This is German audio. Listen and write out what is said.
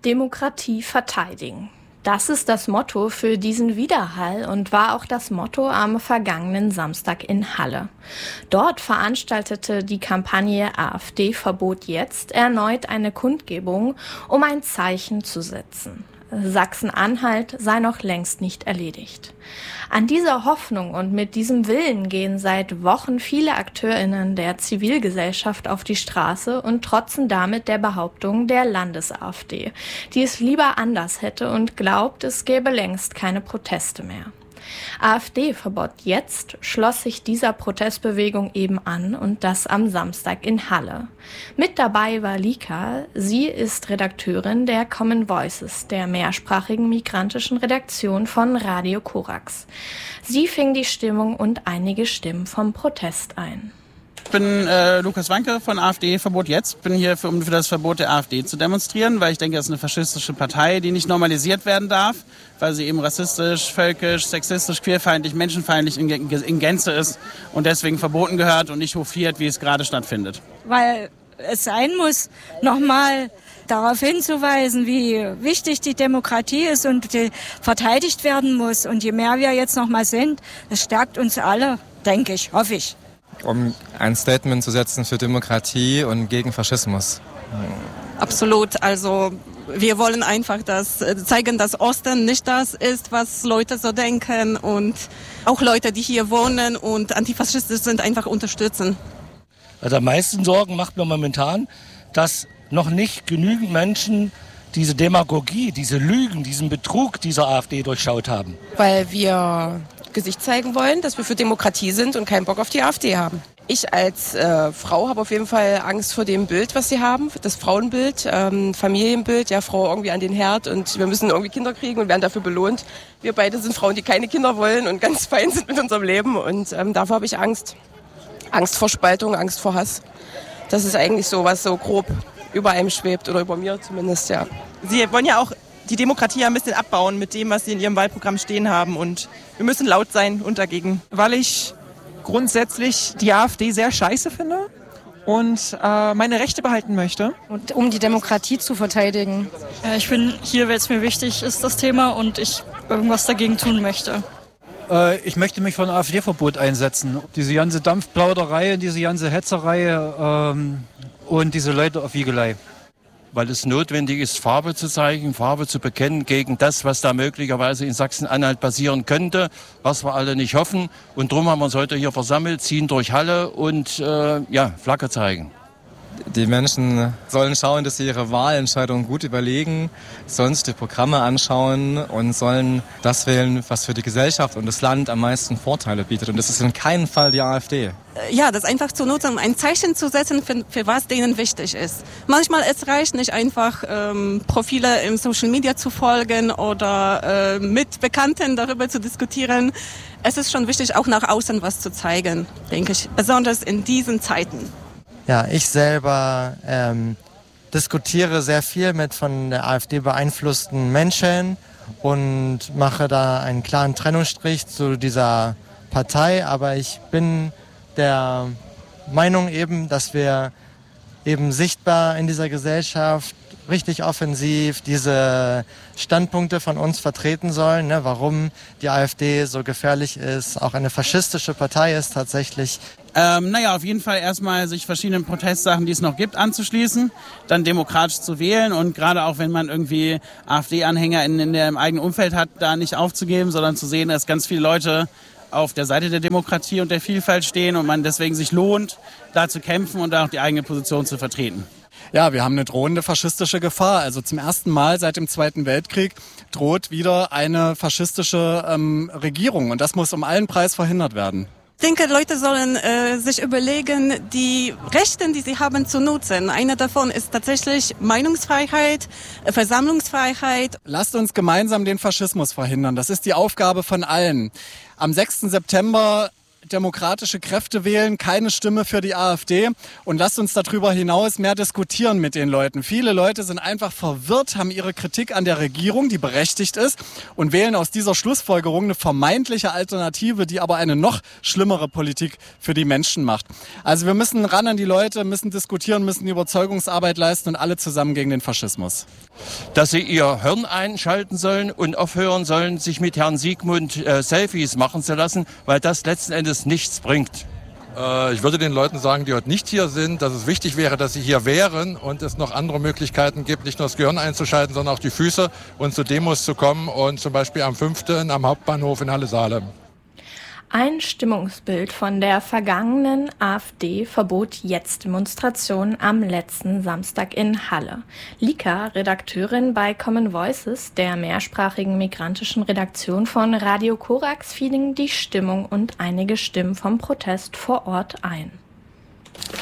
Demokratie verteidigen. Das ist das Motto für diesen Widerhall und war auch das Motto am vergangenen Samstag in Halle. Dort veranstaltete die Kampagne AfD Verbot jetzt erneut eine Kundgebung, um ein Zeichen zu setzen. Sachsen-Anhalt sei noch längst nicht erledigt. An dieser Hoffnung und mit diesem Willen gehen seit Wochen viele AkteurInnen der Zivilgesellschaft auf die Straße und trotzen damit der Behauptung der Landes-AfD, die es lieber anders hätte und glaubt, es gäbe längst keine Proteste mehr. AfD-Verbot jetzt schloss sich dieser Protestbewegung eben an und das am Samstag in Halle. Mit dabei war Lika. Sie ist Redakteurin der Common Voices, der mehrsprachigen migrantischen Redaktion von Radio Korax. Sie fing die Stimmung und einige Stimmen vom Protest ein. Ich bin Lukas Wanke von AfD Verbot jetzt. Bin hier, um für das Verbot der AfD zu demonstrieren, weil ich denke, das ist eine faschistische Partei, die nicht normalisiert werden darf, weil sie eben rassistisch, völkisch, sexistisch, queerfeindlich, menschenfeindlich in Gänze ist und deswegen verboten gehört und nicht hofiert, wie es gerade stattfindet. Weil es sein muss, nochmal darauf hinzuweisen, wie wichtig die Demokratie ist und die verteidigt werden muss. Und je mehr wir jetzt nochmal sind, das stärkt uns alle, denke ich, hoffe ich. Um ein Statement zu setzen für Demokratie und gegen Faschismus. Absolut. Also wir wollen einfach zeigen, dass Osten nicht das ist, was Leute so denken und auch Leute, die hier wohnen und antifaschistisch sind, einfach unterstützen. Also am meisten Sorgen macht mir momentan, dass noch nicht genügend Menschen diese Demagogie, diese Lügen, diesen Betrug dieser AfD durchschaut haben. Weil wir Gesicht zeigen wollen, dass wir für Demokratie sind und keinen Bock auf die AfD haben. Ich als Frau habe auf jeden Fall Angst vor dem Bild, was sie haben, das Frauenbild, Familienbild, ja, Frau irgendwie an den Herd und wir müssen irgendwie Kinder kriegen und werden dafür belohnt. Wir beide sind Frauen, die keine Kinder wollen und ganz fein sind mit unserem Leben und davor habe ich Angst. Angst vor Spaltung, Angst vor Hass. Das ist eigentlich so, was so grob über einem schwebt oder über mir zumindest, ja. Sie wollen ja auch die Demokratie ein bisschen abbauen mit dem, was sie in ihrem Wahlprogramm stehen haben. Und wir müssen laut sein und dagegen. Weil ich grundsätzlich die AfD sehr scheiße finde und meine Rechte behalten möchte. Und um die Demokratie zu verteidigen. Ich bin hier, weil es mir wichtig ist, das Thema, und ich irgendwas dagegen tun möchte. Ich möchte mich für ein AfD-Verbot einsetzen. Diese ganze Dampfplauderei, diese ganze Hetzerei und diese Leute auf Wiegelei. Weil es notwendig ist, Farbe zu zeigen, Farbe zu bekennen gegen das, was da möglicherweise in Sachsen-Anhalt passieren könnte, was wir alle nicht hoffen. Und darum haben wir uns heute hier versammelt, ziehen durch Halle und Flagge zeigen. Die Menschen sollen schauen, dass sie ihre Wahlentscheidungen gut überlegen, sollen sich die Programme anschauen und sollen das wählen, was für die Gesellschaft und das Land am meisten Vorteile bietet. Und das ist in keinem Fall die AfD. Ja, das einfach zu nutzen, um ein Zeichen zu setzen, für was denen wichtig ist. Manchmal es reicht nicht einfach, Profile im Social Media zu folgen oder mit Bekannten darüber zu diskutieren. Es ist schon wichtig, auch nach außen was zu zeigen, denke ich, besonders in diesen Zeiten. Ja, ich selber diskutiere sehr viel mit von der AfD beeinflussten Menschen und mache da einen klaren Trennungsstrich zu dieser Partei. Aber ich bin der Meinung eben, dass wir eben sichtbar in dieser Gesellschaft richtig offensiv diese Standpunkte von uns vertreten sollen, ne, warum die AfD so gefährlich ist, auch eine faschistische Partei ist tatsächlich. Auf jeden Fall erstmal sich verschiedenen Protestsachen, die es noch gibt, anzuschließen, dann demokratisch zu wählen und gerade auch wenn man irgendwie AfD-Anhänger in dem eigenen Umfeld hat, da nicht aufzugeben, sondern zu sehen, dass ganz viele Leute auf der Seite der Demokratie und der Vielfalt stehen und man deswegen sich lohnt, da zu kämpfen und da auch die eigene Position zu vertreten. Ja, wir haben eine drohende faschistische Gefahr. Also zum ersten Mal seit dem Zweiten Weltkrieg droht wieder eine faschistische Regierung und das muss um allen Preis verhindert werden. Ich denke, Leute sollen sich überlegen, die Rechte, die sie haben, zu nutzen. Eine davon ist tatsächlich Meinungsfreiheit, Versammlungsfreiheit. Lasst uns gemeinsam den Faschismus verhindern. Das ist die Aufgabe von allen. Am 6. September demokratische Kräfte wählen, keine Stimme für die AfD. Und lasst uns darüber hinaus mehr diskutieren mit den Leuten. Viele Leute sind einfach verwirrt, haben ihre Kritik an der Regierung, die berechtigt ist, und wählen aus dieser Schlussfolgerung eine vermeintliche Alternative, die aber eine noch schlimmere Politik für die Menschen macht. Also wir müssen ran an die Leute, müssen diskutieren, müssen Überzeugungsarbeit leisten und alle zusammen gegen den Faschismus. Dass sie ihr Hirn einschalten sollen und aufhören sollen, sich mit Herrn Sigmund Selfies machen zu lassen, weil das letzten Endes nichts bringt. Ich würde den Leuten sagen, die heute nicht hier sind, dass es wichtig wäre, dass sie hier wären und es noch andere Möglichkeiten gibt, nicht nur das Gehirn einzuschalten, sondern auch die Füße und zu Demos zu kommen und zum Beispiel am 5. am Hauptbahnhof in Halle-Saale. Ein Stimmungsbild von der vergangenen AfD verbot jetzt Demonstrationen am letzten Samstag in Halle. Lika, Redakteurin bei Common Voices, der mehrsprachigen migrantischen Redaktion von Radio Korax, fielen die Stimmung und einige Stimmen vom Protest vor Ort ein.